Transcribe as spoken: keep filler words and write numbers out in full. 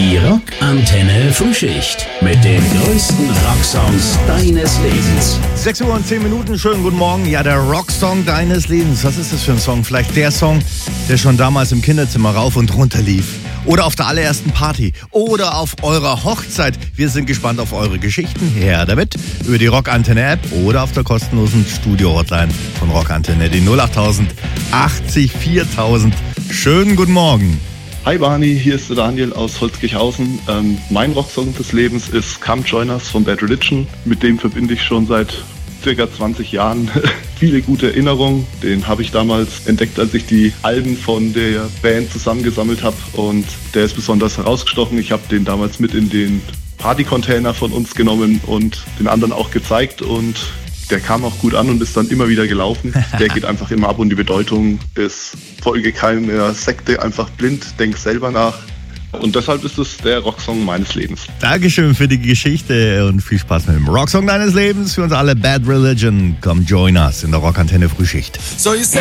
Die Rockantenne Frühschicht mit den größten Rocksongs deines Lebens. sechs Uhr und zehn Minuten, schönen guten Morgen. Ja, der Rocksong deines Lebens. Was ist das für ein Song? Vielleicht der Song, der schon damals im Kinderzimmer rauf und runter lief. Oder auf der allerersten Party. Oder auf eurer Hochzeit. Wir sind gespannt auf eure Geschichten. Her damit. Über die Rockantenne-App oder auf der kostenlosen Studio-Hotline von Rockantenne. Die null acht tausend achtzig viertausend. Schönen guten Morgen. Hi Barney, hier ist der Daniel aus Holzkirchhausen. Ähm, mein Rocksong des Lebens ist Come Join Us von Bad Religion. Mit dem verbinde ich schon seit circa zwanzig Jahren viele gute Erinnerungen. Den habe ich damals entdeckt, als ich die Alben von der Band zusammengesammelt habe. Und der ist besonders herausgestochen. Ich habe den damals mit in den Partycontainer von uns genommen und den anderen auch gezeigt. Und der kam auch gut an und ist dann immer wieder gelaufen. Der geht einfach immer ab und die Bedeutung ist Folge keiner Sekte, einfach blind, denk selber nach. Und deshalb ist es der Rocksong meines Lebens. Dankeschön für die Geschichte und viel Spaß mit dem Rocksong deines Lebens. Für uns alle Bad Religion. Come join us in der Rockantenne Frühschicht. So you say